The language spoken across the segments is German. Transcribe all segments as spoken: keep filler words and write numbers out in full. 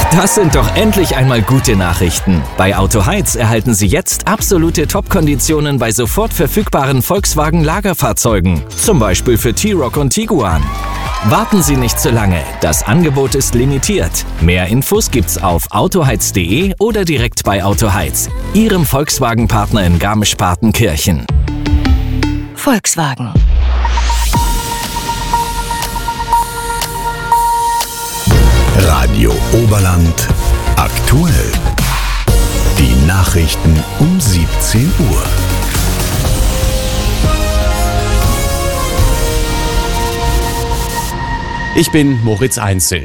Das sind doch endlich einmal gute Nachrichten. Bei Autoheiz erhalten Sie jetzt absolute Top-Konditionen bei sofort verfügbaren Volkswagen-Lagerfahrzeugen. Zum Beispiel für T-Roc und Tiguan. Warten Sie nicht zu lange, das Angebot ist limitiert. Mehr Infos gibt's auf autoheiz punkt de oder direkt bei Autoheiz, Ihrem Volkswagen-Partner in Garmisch-Partenkirchen. Volkswagen. Radio Oberland aktuell. Die Nachrichten um siebzehn Uhr. Ich bin Moritz Einzel.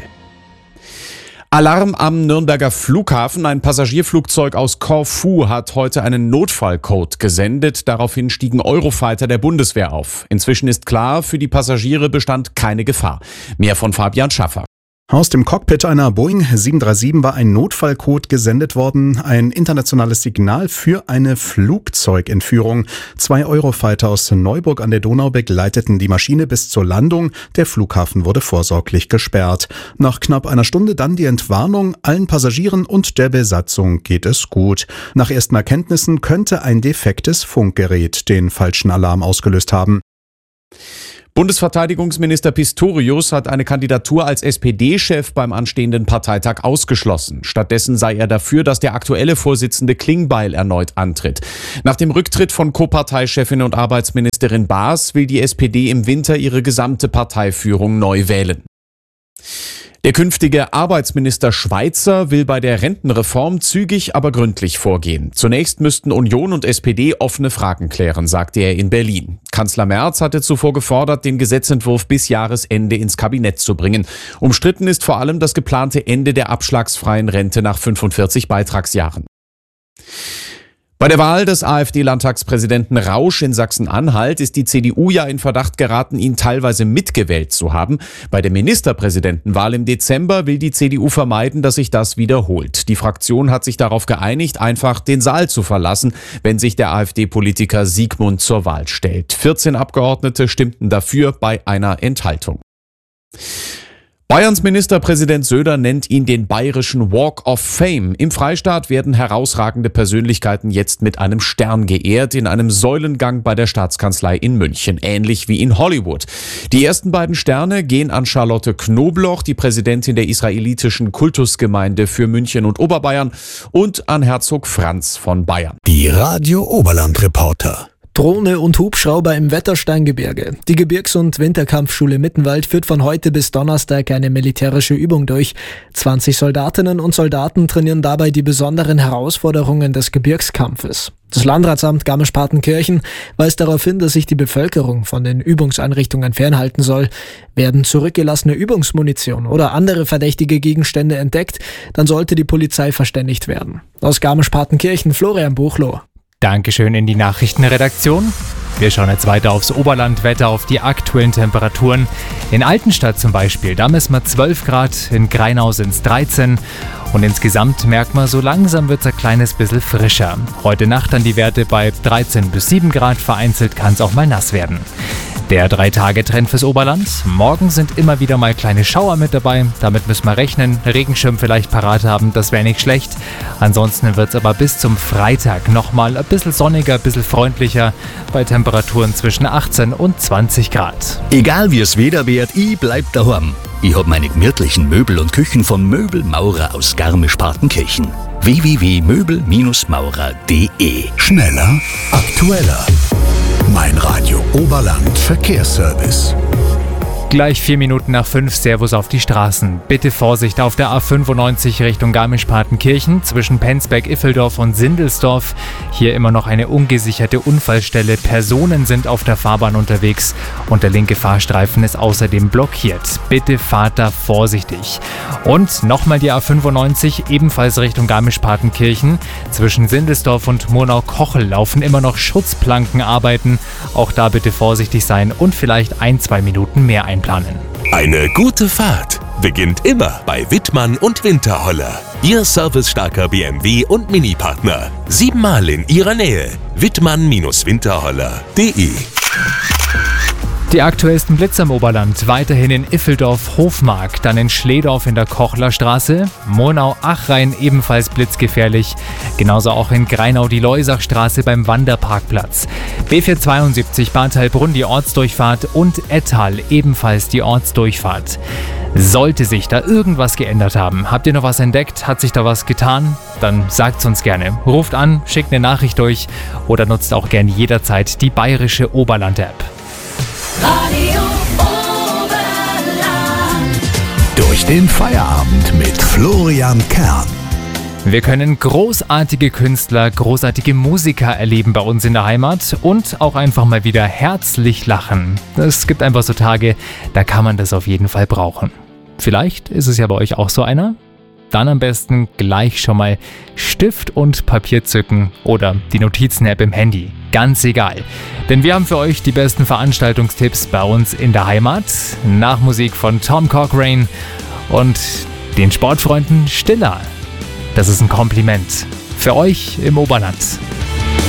Alarm am Nürnberger Flughafen. Ein Passagierflugzeug aus Korfu hat heute einen Notfallcode gesendet. Daraufhin stiegen Eurofighter der Bundeswehr auf. Inzwischen ist klar, für die Passagiere bestand keine Gefahr. Mehr von Fabian Schaffer. Aus dem Cockpit einer Boeing sieben drei sieben war ein Notfallcode gesendet worden, ein internationales Signal für eine Flugzeugentführung. Zwei Eurofighter aus Neuburg an der Donau begleiteten die Maschine bis zur Landung. Der Flughafen wurde vorsorglich gesperrt. Nach knapp einer Stunde dann die Entwarnung. Allen Passagieren und der Besatzung geht es gut. Nach ersten Erkenntnissen könnte ein defektes Funkgerät den falschen Alarm ausgelöst haben. Bundesverteidigungsminister Pistorius hat eine Kandidatur als S P D-Chef beim anstehenden Parteitag ausgeschlossen. Stattdessen sei er dafür, dass der aktuelle Vorsitzende Klingbeil erneut antritt. Nach dem Rücktritt von Co-Parteichefin und Arbeitsministerin Baas will die S P D im Winter ihre gesamte Parteiführung neu wählen. Der künftige Arbeitsminister Schweizer will bei der Rentenreform zügig, aber gründlich vorgehen. Zunächst müssten Union und S P D offene Fragen klären, sagte er in Berlin. Kanzler Merz hatte zuvor gefordert, den Gesetzentwurf bis Jahresende ins Kabinett zu bringen. Umstritten ist vor allem das geplante Ende der abschlagsfreien Rente nach fünfundvierzig Beitragsjahren. Bei der Wahl des AfD-Landtagspräsidenten Rausch in Sachsen-Anhalt ist die C D U ja in Verdacht geraten, ihn teilweise mitgewählt zu haben. Bei der Ministerpräsidentenwahl im Dezember will die C D U vermeiden, dass sich das wiederholt. Die Fraktion hat sich darauf geeinigt, einfach den Saal zu verlassen, wenn sich der AfD-Politiker Siegmund zur Wahl stellt. vierzehn Abgeordnete stimmten dafür bei einer Enthaltung. Bayerns Ministerpräsident Söder nennt ihn den bayerischen Walk of Fame. Im Freistaat werden herausragende Persönlichkeiten jetzt mit einem Stern geehrt, in einem Säulengang bei der Staatskanzlei in München, ähnlich wie in Hollywood. Die ersten beiden Sterne gehen an Charlotte Knobloch, die Präsidentin der israelitischen Kultusgemeinde für München und Oberbayern, und an Herzog Franz von Bayern. Die Radio Oberland Reporter. Drohne und Hubschrauber im Wettersteingebirge. Die Gebirgs- und Winterkampfschule Mittenwald führt von heute bis Donnerstag eine militärische Übung durch. zwanzig Soldatinnen und Soldaten trainieren dabei die besonderen Herausforderungen des Gebirgskampfes. Das Landratsamt Garmisch-Partenkirchen weist darauf hin, dass sich die Bevölkerung von den Übungseinrichtungen fernhalten soll. Werden zurückgelassene Übungsmunition oder andere verdächtige Gegenstände entdeckt, dann sollte die Polizei verständigt werden. Aus Garmisch-Partenkirchen Florian Buchloh. Dankeschön in die Nachrichtenredaktion. Wir schauen jetzt weiter aufs Oberlandwetter, auf die aktuellen Temperaturen. In Altenstadt zum Beispiel, da messen wir zwölf Grad, in Greinau sind es dreizehn. Und insgesamt merkt man, so langsam wird es ein kleines bisschen frischer. Heute Nacht dann die Werte bei dreizehn bis sieben Grad, vereinzelt kann es auch mal nass werden. Der drei-Tage-Trend fürs Oberland. Morgen sind immer wieder mal kleine Schauer mit dabei. Damit müssen wir rechnen. Regenschirm vielleicht parat haben, das wäre nicht schlecht. Ansonsten wird es aber bis zum Freitag nochmal ein bisschen sonniger, ein bisschen freundlicher. Bei Temperaturen zwischen achtzehn und zwanzig Grad. Egal wie es Wetter wird, ich bleib daheim. Ich hab meine gemütlichen Möbel und Küchen von Möbelmaurer aus Garmisch-Partenkirchen. w w w punkt möbel maurer punkt de. Schneller, aktueller. Mein Radio Oberland Verkehrsservice. Gleich vier Minuten nach fünf, Servus auf die Straßen. Bitte Vorsicht auf der A fünfundneunzig Richtung Garmisch-Partenkirchen zwischen Penzberg-Iffeldorf und Sindelsdorf. Hier immer noch eine ungesicherte Unfallstelle. Personen sind auf der Fahrbahn unterwegs und der linke Fahrstreifen ist außerdem blockiert. Bitte fahrt da vorsichtig. Und nochmal die A fünfundneunzig, ebenfalls Richtung Garmisch-Partenkirchen. Zwischen Sindelsdorf und Murnau-Kochel laufen immer noch Schutzplankenarbeiten. Auch da bitte vorsichtig sein und vielleicht ein, zwei Minuten mehr einplanen. Eine gute Fahrt beginnt immer bei Wittmann und Winterholler. Ihr servicestarker B M W und Mini-Partner. Siebenmal in Ihrer Nähe. wittmann Bindestrich winterholler punkt de. Die aktuellsten Blitze im Oberland, weiterhin in Iffeldorf-Hofmark, dann in Schledorf in der Kochlerstraße, Monau-Achrhein ebenfalls blitzgefährlich, genauso auch in Greinau die Leusachstraße beim Wanderparkplatz, B vierhundertzweiundsiebzig Bad Heilbrunn die Ortsdurchfahrt und Ettal ebenfalls die Ortsdurchfahrt. Sollte sich da irgendwas geändert haben, habt ihr noch was entdeckt, hat sich da was getan, dann sagt's uns gerne. Ruft an, schickt eine Nachricht durch oder nutzt auch gern jederzeit die bayerische Oberland-App. Radio Oberland. Durch den Feierabend mit Florian Kern. Wir können großartige Künstler, großartige Musiker erleben bei uns in der Heimat und auch einfach mal wieder herzlich lachen. Es gibt einfach so Tage, da kann man das auf jeden Fall brauchen. Vielleicht ist es ja bei euch auch so einer? Dann am besten gleich schon mal Stift und Papier zücken oder die Notizen-App im Handy. Ganz egal. Denn wir haben für euch die besten Veranstaltungstipps bei uns in der Heimat. Nach Musik von Tom Cochrane und den Sportfreunden Stiller. Das ist ein Kompliment für euch im Oberland.